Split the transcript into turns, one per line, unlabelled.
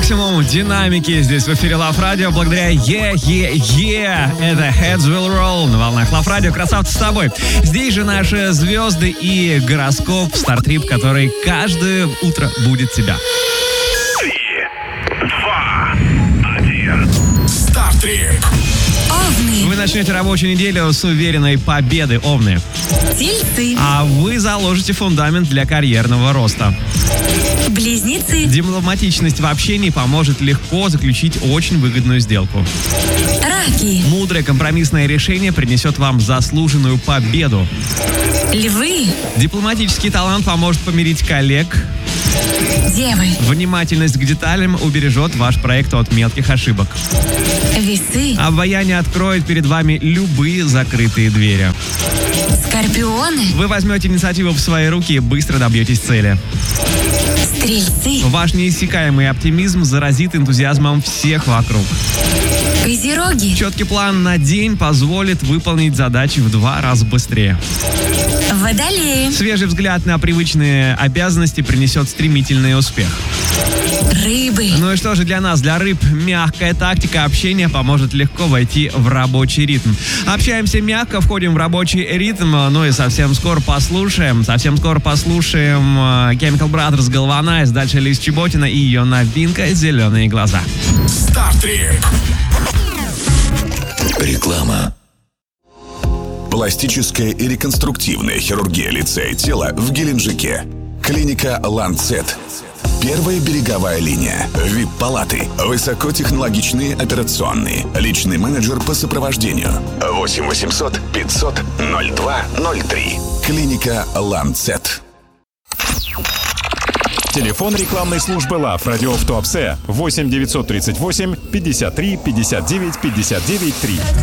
максимум динамики здесь в эфире Love Radio благодаря это Heads Will Roll на волнах Love Radio. Красавцы с тобой. Здесь же наши звезды и гороскоп Стартрип, который каждое утро будет тебя.
3, 2, 1. Стартрип.
Овны.
Вы начнете рабочую неделю с уверенной победы, Овны.
Тельцы.
А вы заложите фундамент для карьерного роста.
Близнецы.
Дипломатичность в общении поможет легко заключить очень выгодную сделку.
Раки.
Мудрое компромиссное решение принесет вам заслуженную победу.
Львы.
Дипломатический талант поможет помирить коллег.
Девы.
Внимательность к деталям убережет ваш проект от мелких ошибок.
Весы.
Обаяние откроет перед вами любые закрытые двери.
Скорпионы.
Вы возьмете инициативу в свои руки и быстро добьетесь цели.
Стрельцы.
Ваш неиссякаемый оптимизм заразит энтузиазмом всех вокруг.
Козероги.
Четкий план на день позволит выполнить задачи в 2 раза быстрее.
Водолеи.
Свежий взгляд на привычные обязанности принесет стремительный успех.
Рыбы.
Ну и что же для нас, для рыб, мягкая тактика общения поможет легко войти в рабочий ритм. Общаемся мягко, входим в рабочий ритм, ну и совсем скоро послушаем Chemical Brothers, Galvanize, дальше Лиз Чеботина и ее новинка «Зеленые глаза».
Стартрип.
Реклама. Пластическая и реконструктивная хирургия лица и тела в Геленджике. Клиника «Ланцет». Первая береговая линия. ВИП-палаты. Высокотехнологичные операционные. Личный менеджер по сопровождению. 8 800 500 0203. Клиника «Ланцет».
Телефон рекламной службы Love Radio в Туапсе 8 938 53 59 59 3.